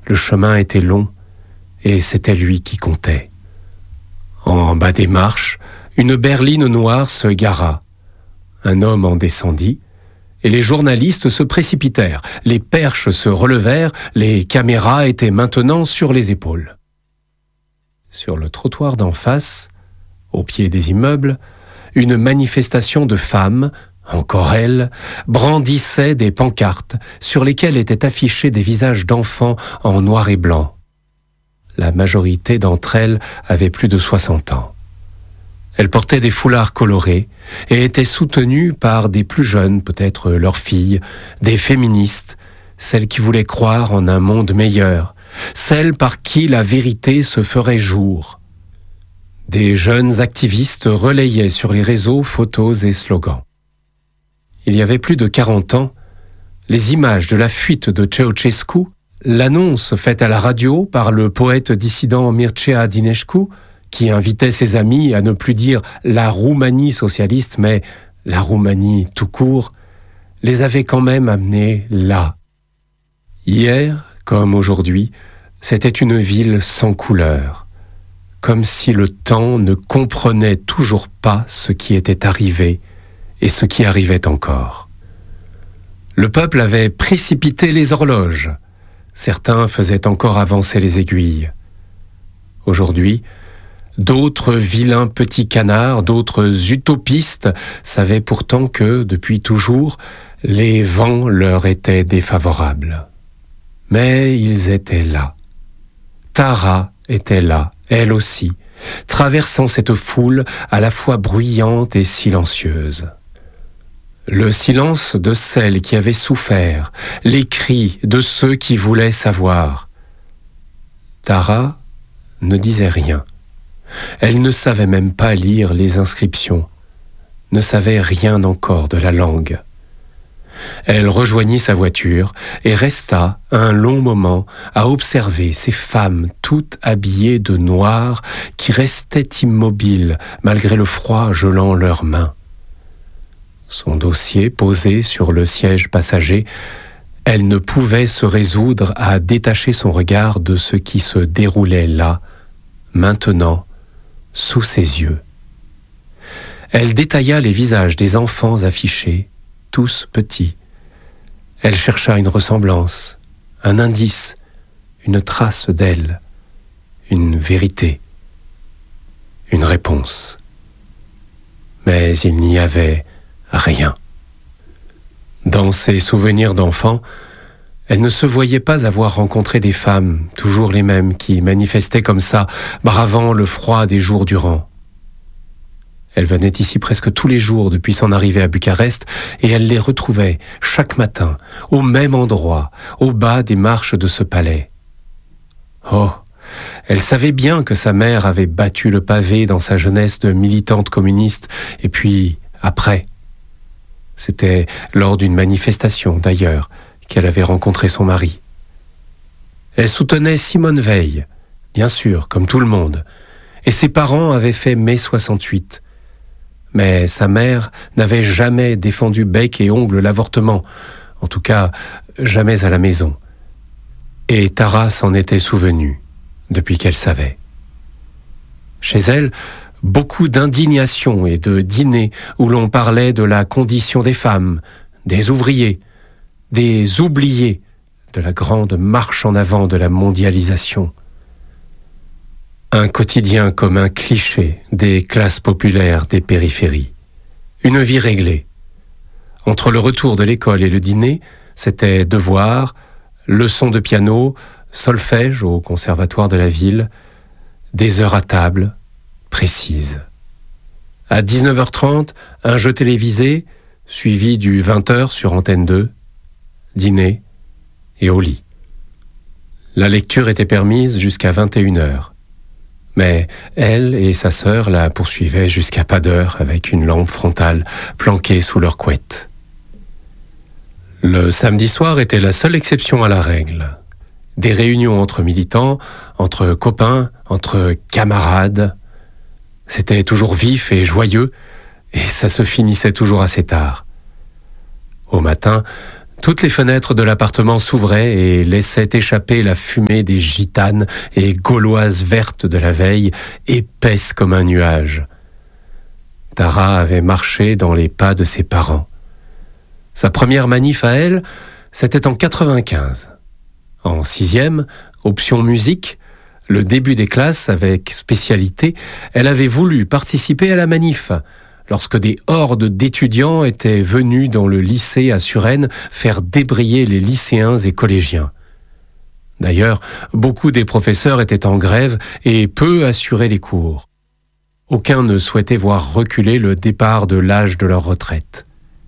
Le chemin était long et c'était lui qui comptait. En bas des marches, une berline noire se gara. Un homme en descendit et les journalistes se précipitèrent. Les perches se relevèrent, les caméras étaient maintenant sur les épaules. Sur le trottoir d'en face, au pied des immeubles, une manifestation de femmes, encore elles, brandissaient des pancartes sur lesquelles étaient affichés des visages d'enfants en noir et blanc. La majorité d'entre elles avaient plus de 60 ans. Elles portaient des foulards colorés et étaient soutenues par des plus jeunes, peut-être leurs filles, des féministes, celles qui voulaient croire en un monde meilleur, celles par qui la vérité se ferait jour. Des jeunes activistes relayaient sur les réseaux photos et slogans. Il y avait plus de 40 ans, les images de la fuite de Ceausescu, l'annonce faite à la radio par le poète dissident Mircea Dinescu, qui invitait ses amis à ne plus dire la Roumanie socialiste, mais la Roumanie tout court, les avait quand même amenés là. Hier, comme aujourd'hui, c'était une ville sans couleur, comme si le temps ne comprenait toujours pas ce qui était arrivé et ce qui arrivait encore. Le peuple avait précipité les horloges. Certains faisaient encore avancer les aiguilles. Aujourd'hui, d'autres vilains petits canards, d'autres utopistes savaient pourtant que, depuis toujours, les vents leur étaient défavorables. Mais ils étaient là. Tara était là, elle aussi, traversant cette foule à la fois bruyante et silencieuse. Le silence de celles qui avaient souffert, les cris de ceux qui voulaient savoir. Tara ne disait rien. Elle ne savait même pas lire les inscriptions, ne savait rien encore de la langue. Elle rejoignit sa voiture et resta un long moment à observer ces femmes toutes habillées de noir qui restaient immobiles malgré le froid gelant leurs mains. Son dossier posé sur le siège passager, elle ne pouvait se résoudre à détacher son regard de ce qui se déroulait là, maintenant, sous ses yeux. Elle détailla les visages des enfants affichés, tous petits. Elle chercha une ressemblance, un indice, une trace d'elle, une vérité, une réponse. Mais il n'y avait rien. Dans ses souvenirs d'enfant, elle ne se voyait pas avoir rencontré des femmes, toujours les mêmes, qui manifestaient comme ça, bravant le froid des jours durant. Elle venait ici presque tous les jours depuis son arrivée à Bucarest et elle les retrouvait chaque matin, au même endroit, au bas des marches de ce palais. Oh, elle savait bien que sa mère avait battu le pavé dans sa jeunesse de militante communiste, et puis après. C'était lors d'une manifestation, d'ailleurs, qu'elle avait rencontré son mari. Elle soutenait Simone Veil, bien sûr, comme tout le monde, et ses parents avaient fait mai 68. Mais sa mère n'avait jamais défendu bec et ongles l'avortement, en tout cas jamais à la maison. Et Tara s'en était souvenue, depuis qu'elle savait. Chez elle, beaucoup d'indignation et de dîners où l'on parlait de la condition des femmes, des ouvriers, des oubliés de la grande marche en avant de la mondialisation. Un quotidien comme un cliché des classes populaires des périphéries. Une vie réglée. Entre le retour de l'école et le dîner, c'était devoirs, leçons de piano, solfège au conservatoire de la ville, des heures à table, précises. À 19h30, un jeu télévisé, suivi du 20h sur Antenne 2, dîner et au lit. La lecture était permise jusqu'à 21h. Mais elle et sa sœur la poursuivaient jusqu'à pas d'heure avec une lampe frontale planquée sous leur couette. Le samedi soir était la seule exception à la règle. Des réunions entre militants, entre copains, entre camarades. C'était toujours vif et joyeux, et ça se finissait toujours assez tard. Au matin, Toutes les fenêtres de l'appartement s'ouvraient et laissaient échapper la fumée des gitanes et gauloises vertes de la veille, épaisse comme un nuage. Tara avait marché dans les pas de ses parents. Sa première manif à elle, c'était en 95. En 6e, option musique, le début des classes avec spécialité, elle avait voulu participer à la manif, lorsque des hordes d'étudiants étaient venus dans le lycée à Suresnes faire débrayer les lycéens et collégiens. D'ailleurs, beaucoup des professeurs étaient en grève et peu assuraient les cours. Aucun ne souhaitait voir reculer le départ de l'âge de leur retraite.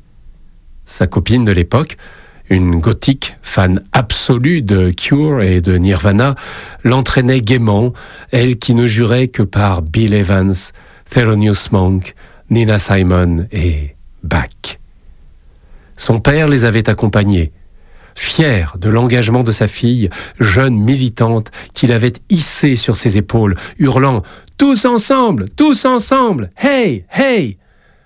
Sa copine de l'époque, une gothique fan absolue de Cure et de Nirvana, l'entraînait gaiement, elle qui ne jurait que par Bill Evans, Thelonious Monk, Nina Simon et Bach. Son père les avait accompagnés, fier de l'engagement de sa fille, jeune militante qu'il avait hissée sur ses épaules, hurlant « Tous ensemble, hey, hey !»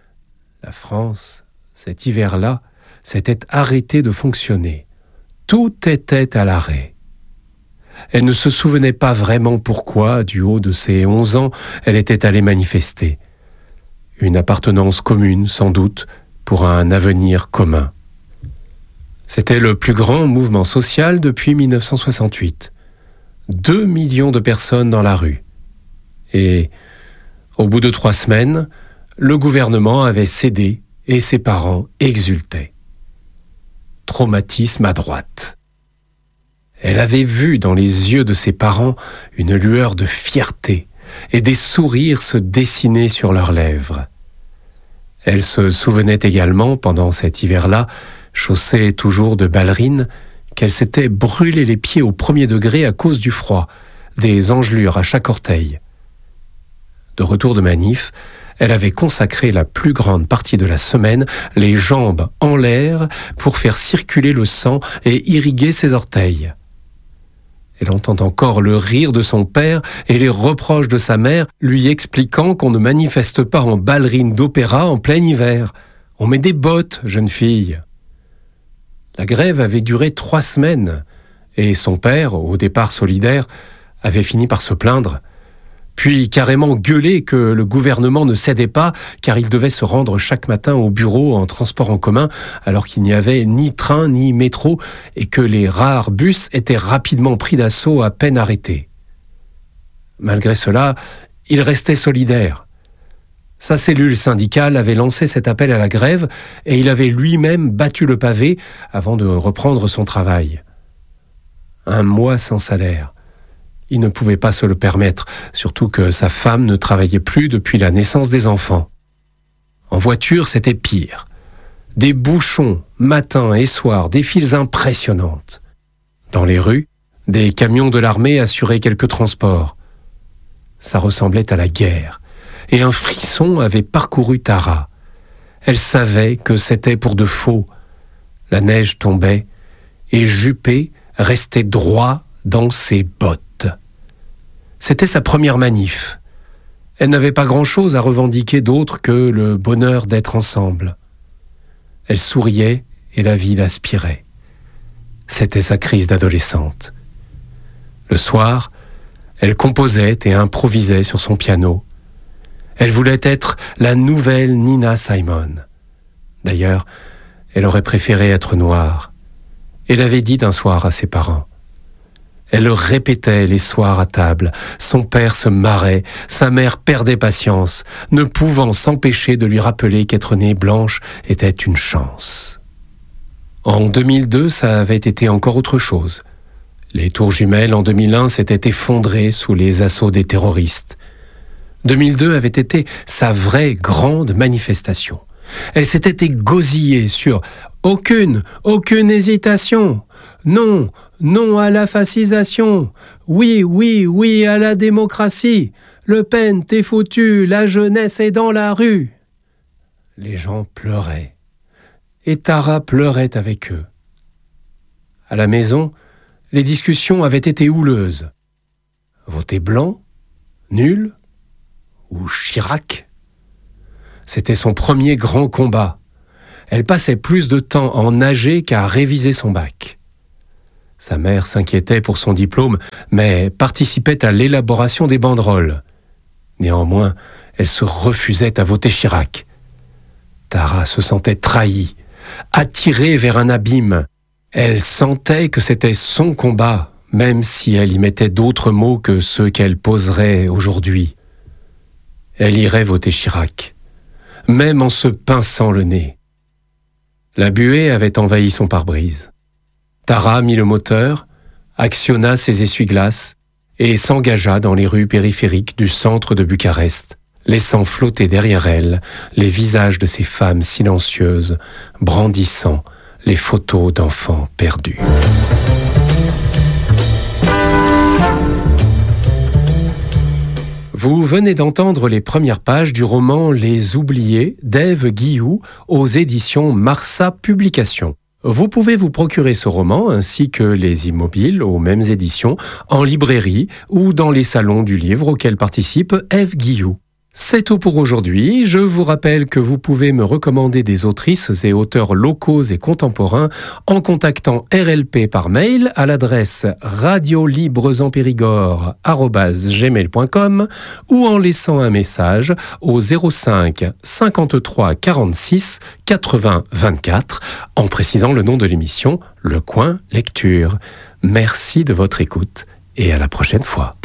La France, cet hiver-là, s'était arrêtée de fonctionner. Tout était à l'arrêt. Elle ne se souvenait pas vraiment pourquoi, du haut de ses 11 ans, elle était allée manifester. Une appartenance commune, sans doute, pour un avenir commun. C'était le plus grand mouvement social depuis 1968. 2 millions de personnes dans la rue. Et, au bout de 3 semaines, le gouvernement avait cédé et ses parents exultaient. Traumatisme à droite. Elle avait vu dans les yeux de ses parents une lueur de fierté et des sourires se dessiner sur leurs lèvres. Elle se souvenait également, pendant cet hiver-là, chaussée toujours de ballerines, qu'elle s'était brûlé les pieds au 1er degré à cause du froid, des engelures à chaque orteil. De retour de manif, elle avait consacré la plus grande partie de la semaine, les jambes en l'air, pour faire circuler le sang et irriguer ses orteils. Elle entend encore le rire de son père et les reproches de sa mère, lui expliquant qu'on ne manifeste pas en ballerine d'opéra en plein hiver. On met des bottes, jeune fille. La grève avait duré 3 semaines, et son père, au départ solidaire, avait fini par se plaindre, puis carrément gueuler que le gouvernement ne cédait pas car il devait se rendre chaque matin au bureau en transport en commun alors qu'il n'y avait ni train ni métro et que les rares bus étaient rapidement pris d'assaut à peine arrêtés. Malgré cela, il restait solidaire. Sa cellule syndicale avait lancé cet appel à la grève et il avait lui-même battu le pavé avant de reprendre son travail. 1 mois sans salaire. Il ne pouvait pas se le permettre, surtout que sa femme ne travaillait plus depuis la naissance des enfants. En voiture, c'était pire. Des bouchons, matin et soir, des files impressionnantes. Dans les rues, des camions de l'armée assuraient quelques transports. Ça ressemblait à la guerre, et un frisson avait parcouru Tara. Elle savait que c'était pour de faux. La neige tombait, et Juppé restait droit dans ses bottes. C'était sa première manif. Elle n'avait pas grand-chose à revendiquer d'autre que le bonheur d'être ensemble. Elle souriait et la vie l'aspirait. C'était sa crise d'adolescente. Le soir, elle composait et improvisait sur son piano. Elle voulait être la nouvelle Nina Simon. D'ailleurs, elle aurait préféré être noire. Elle avait dit d'un soir à ses parents. Elle le répétait les soirs à table. Son père se marrait, sa mère perdait patience, ne pouvant s'empêcher de lui rappeler qu'être née blanche était une chance. En 2002, ça avait été encore autre chose. Les tours jumelles en 2001 s'étaient effondrées sous les assauts des terroristes. 2002 avait été sa vraie grande manifestation. Elle s'était égosillée sur « aucune hésitation ». Non, non à la fascisation. Oui, oui, oui à la démocratie. Le Pen, t'es foutu, la jeunesse est dans la rue. Les gens pleuraient. Et Tara pleurait avec eux. À la maison, les discussions avaient été houleuses. Voter blanc, nul ou Chirac? C'était son premier grand combat. elle passait plus de temps à en nager qu'à réviser son bac. Sa mère s'inquiétait pour son diplôme, mais participait à l'élaboration des banderoles. Néanmoins, elle se refusait à voter Chirac. Tara se sentait trahie, attirée vers un abîme. Elle sentait que c'était son combat, même si elle y mettait d'autres mots que ceux qu'elle poserait aujourd'hui. Elle irait voter Chirac, même en se pinçant le nez. La buée avait envahi son pare-brise. Tara mit le moteur, actionna ses essuie-glaces et s'engagea dans les rues périphériques du centre de Bucarest, laissant flotter derrière elle les visages de ces femmes silencieuses, brandissant les photos d'enfants perdus. Vous venez d'entendre les premières pages du roman Les Oubliés d'Ève Guilloux aux éditions Marsa Publications. Vous pouvez vous procurer ce roman ainsi que les Immobiles aux mêmes éditions en librairie ou dans les salons du livre auxquels participe Ève Guilloux. C'est tout pour aujourd'hui. Je vous rappelle que vous pouvez me recommander des autrices et auteurs locaux et contemporains en contactant RLP par mail à l'adresse radiolibresenpérigord@gmail.com ou en laissant un message au 05 53 46 80 24 en précisant le nom de l'émission Le Coin Lecture. Merci de votre écoute et à la prochaine fois.